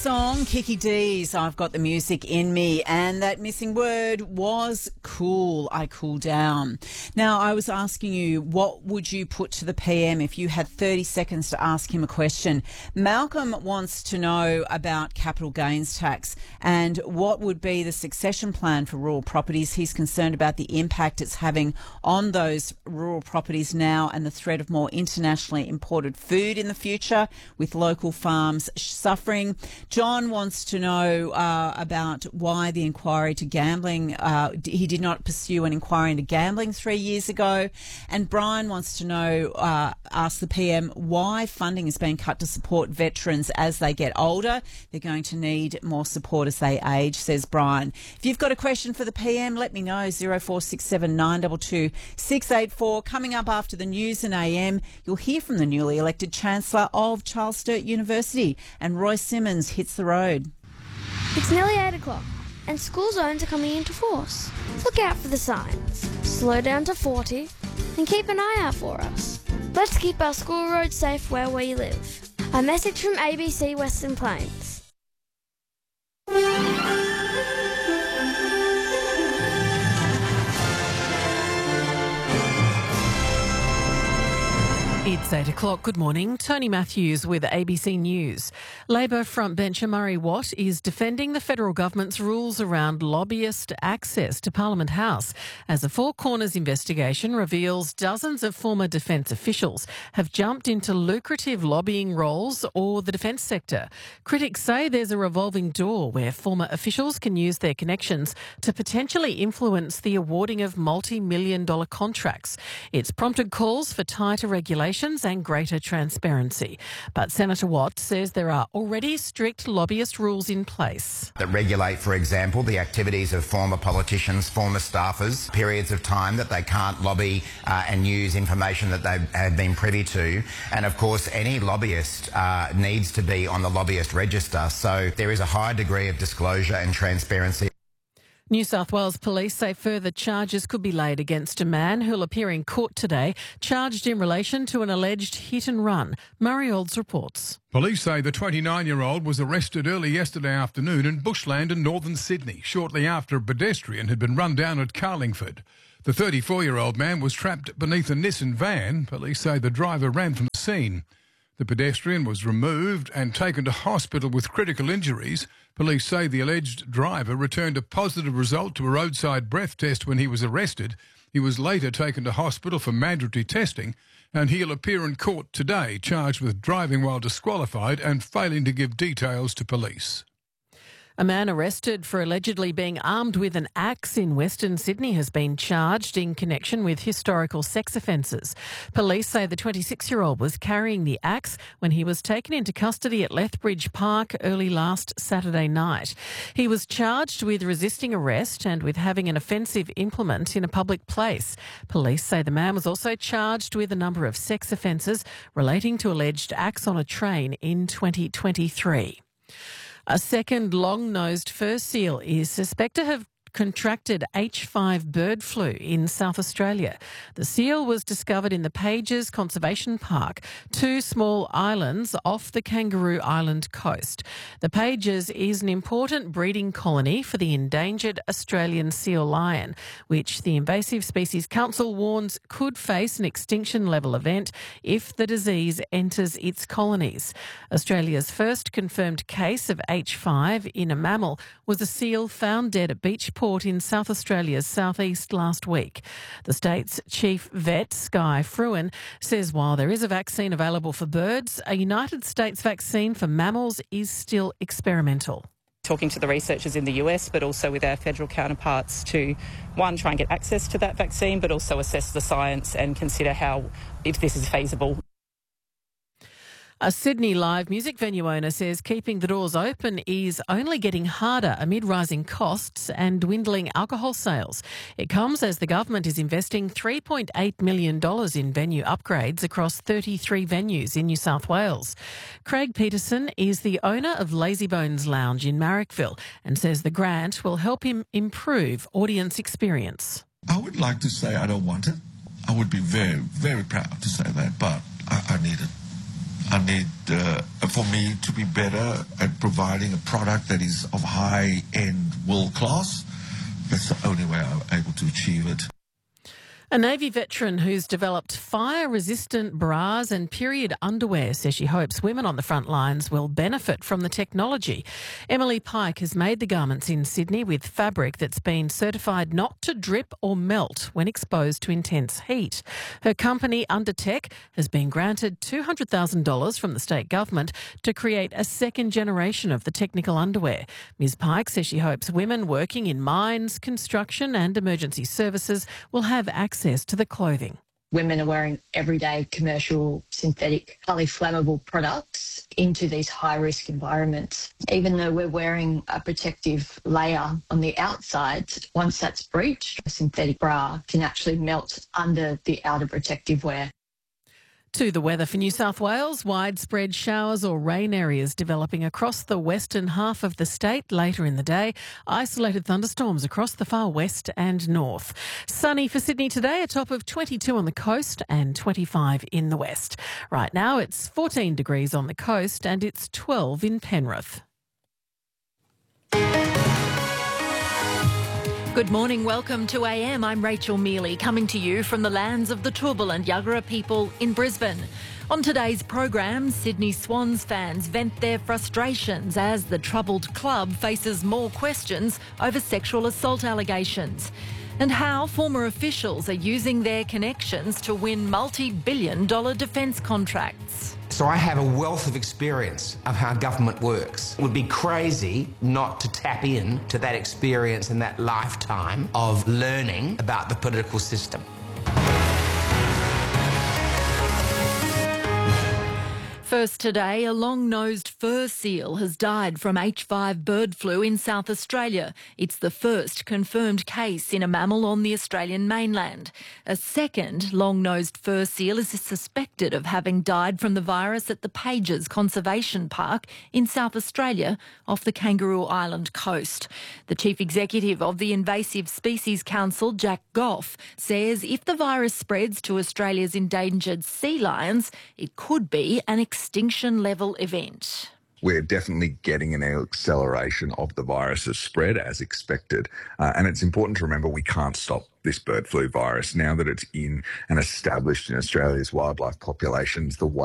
song, Kiki D's I've Got the Music in Me, and that missing word was cool. I cool down. Now, I was asking you, what would you put to the PM if you had 30 seconds to ask him a question? Malcolm wants to know about capital gains tax and what would be the succession plan for rural properties. He's concerned about the impact it's having on those rural properties now and the threat of more internationally imported food in the future, with local farms suffering. John wants to know about why the inquiry to gambling, he did not pursue an inquiry into gambling 3 years ago. And Brian wants to know, ask the PM why funding is being cut to support veterans as they get older. They're going to need more support as they age, says Brian. If you've got a question for the PM, let me know. 0467 922 684. Coming up after the news and AM, you'll hear from the newly elected Chancellor of Charles Sturt University, and Roy Simmons hits the road. It's nearly 8 o'clock and school zones are coming into force. Look out for the signs. Slow down to 40 and keep an eye out for us. Let's keep our school roads safe where we live. A message from ABC Western Plains. It's 8 o'clock. Good morning. Tony Matthews with ABC News. Labor frontbencher Murray Watt is defending the federal government's rules around lobbyist access to Parliament House as a Four Corners investigation reveals dozens of former defence officials have jumped into lucrative lobbying roles or the defence sector. Critics say there's a revolving door where former officials can use their connections to potentially influence the awarding of multi-million-dollar contracts. It's prompted calls for tighter regulations and greater transparency. But Senator Watt says there are already strict lobbyist rules in place that regulate, for example, the activities of former politicians, former staffers, periods of time that they can't lobby and use information that they have been privy to. And of course, any lobbyist needs to be on the lobbyist register. So there is a high degree of disclosure and transparency. New South Wales police say further charges could be laid against a man who'll appear in court today, charged in relation to an alleged hit and run. Murray Olds reports. Police say the 29-year-old was arrested early yesterday afternoon in Bushland in northern Sydney, shortly after a pedestrian had been run down at Carlingford. The 34-year-old man was trapped beneath a Nissan van. Police say the driver ran from the scene. The pedestrian was removed and taken to hospital with critical injuries. Police say the alleged driver returned a positive result to a roadside breath test when he was arrested. He was later taken to hospital for mandatory testing, and he'll appear in court today, charged with driving while disqualified and failing to give details to police. A man arrested for allegedly being armed with an axe in Western Sydney has been charged in connection with historical sex offences. Police say the 26-year-old was carrying the axe when he was taken into custody at Lethbridge Park early last Saturday night. He was charged with resisting arrest and with having an offensive implement in a public place. Police say the man was also charged with a number of sex offences relating to alleged acts on a train in 2023. A second long-nosed fur seal is suspected to have contracted H5 bird flu in South Australia. The seal was discovered in the Pages Conservation Park, two small islands off the Kangaroo Island coast. The Pages is an important breeding colony for the endangered Australian seal lion, which the Invasive Species Council warns could face an extinction-level event if the disease enters its colonies. Australia's first confirmed case of H5 in a mammal was a seal found dead at Beachport in South Australia's southeast last week. The state's chief vet, Sky Fruin, says while there is a vaccine available for birds, a United States vaccine for mammals is still experimental. Talking to the researchers in the US, but also with our federal counterparts to, one, try and get access to that vaccine, but also assess the science and consider if this is feasible. A Sydney live music venue owner says keeping the doors open is only getting harder amid rising costs and dwindling alcohol sales. It comes as the government is investing $3.8 million in venue upgrades across 33 venues in New South Wales. Craig Peterson is the owner of Lazybones Lounge in Marrickville and says the grant will help him improve audience experience. I would like to say I don't want it. I would be very, very proud to say that, but I need it. I need for me to be better at providing a product that is of high-end, world class. That's the only way I'm able to achieve it. A Navy veteran who's developed fire-resistant bras and period underwear says she hopes women on the front lines will benefit from the technology. Emily Pike has made the garments in Sydney with fabric that's been certified not to drip or melt when exposed to intense heat. Her company, Undertech, has been granted $200,000 from the state government to create a second generation of the technical underwear. Ms Pike says she hopes women working in mines, construction and emergency services will have access to the clothing. Women are wearing everyday commercial synthetic highly flammable products into these high-risk environments. Even though we're wearing a protective layer on the outside, once that's breached, a synthetic bra can actually melt under the outer protective wear. To the weather for New South Wales, widespread showers or rain areas developing across the western half of the state later in the day. Isolated thunderstorms across the far west and north. Sunny for Sydney today, a top of 22 on the coast and 25 in the west. Right now it's 14 degrees on the coast and it's 12 in Penrith. Good morning, welcome to AM. I'm Rachel Mealy, coming to you from the lands of the Turrbal and Yagara people in Brisbane. On today's program, Sydney Swans fans vent their frustrations as the troubled club faces more questions over sexual assault allegations. And how former officials are using their connections to win multi-billion-dollar defence contracts. So I have a wealth of experience of how government works. It would be crazy not to tap in to that experience and that lifetime of learning about the political system. First today, a long-nosed fur seal has died from H5 bird flu in South Australia. It's the first confirmed case in a mammal on the Australian mainland. A second long-nosed fur seal is suspected of having died from the virus at the Pages Conservation Park in South Australia off the Kangaroo Island coast. The chief executive of the Invasive Species Council, Jack Goff, says if the virus spreads to Australia's endangered sea lions, it could be an extinction-level event. We're definitely getting an acceleration of the virus's spread as expected. And it's important to remember we can't stop this bird flu virus now that it's in and established in Australia's wildlife populations. The way